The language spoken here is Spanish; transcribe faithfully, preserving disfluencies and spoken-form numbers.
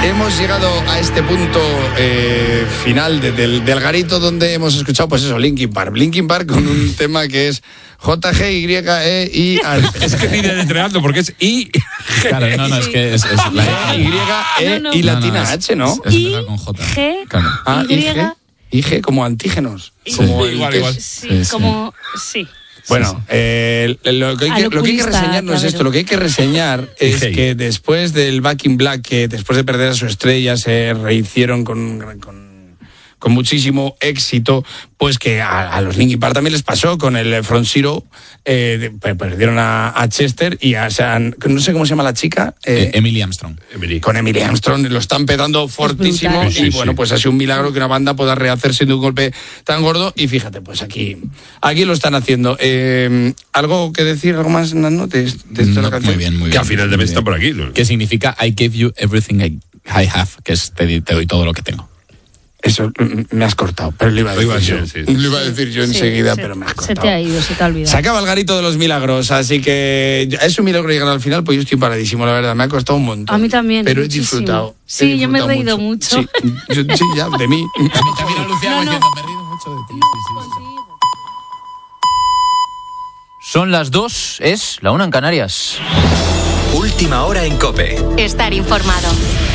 Hemos llegado a este punto eh, final de, del, del garito donde hemos escuchado, pues eso, Linkin Park. Linkin Park con un tema que es J G Y E I. Es que ni deletreando porque es I. Claro, no, no, es que es, es la Y, E no, no. y no, latina no, es- H, ¿no? es- es I, empezar con J. G, Claro. Ah, I, Y. G, I, G, como antígenos. Sí. Como el Igual, que igual. es- Sí, Sí, sí. como... Sí. Bueno, eh, lo, que hay Al que, lo que hay que oculista, reseñar no es Clavero. esto, lo que hay que reseñar es Hey. que después del Back in Black, que después de perder a su estrella se rehicieron con, con, con muchísimo éxito, pues que a, a los Linkin Park también les pasó con el Front Zero, eh, de- per- perdieron a, a Chester y a, o sea, no sé cómo se llama la chica, eh, Eh, Emily Armstrong. Emily. con Emily Armstrong, lo están petando fortísimo brutal. y Sí, sí, bueno, sí. pues ha sido un milagro que una banda pueda rehacerse de un golpe tan gordo y fíjate, pues aquí aquí lo están haciendo. Eh, ¿Algo que decir, algo más en las notas de esta No, canción? muy bien, muy bien. Que al final de muy mes está bien. por aquí, ¿no? ¿Qué significa I gave you everything I, I have? Que es te, di- te doy todo lo que tengo. Eso mm, me has cortado, pero lo iba a Lo decir iba a yo. decir, sí. Lo iba a decir yo Sí, enseguida, se- pero me has Se cortado. te ha ido, se te ha olvidado. Se acaba el garito de los milagros, así que es un milagro llegar al final, pues yo estoy paradísimo, la verdad, me ha costado un montón. A mí también, Pero muchísimo. he disfrutado. Sí, he yo me he disfrutado reído mucho. Sí, yo- sí, ya, de mí. También a Lucía No, no. diciendo, me he reído mucho de ti. Sí, sí, sí. Son las dos, es la una en Canarias. Última hora en COPE. Estar informado.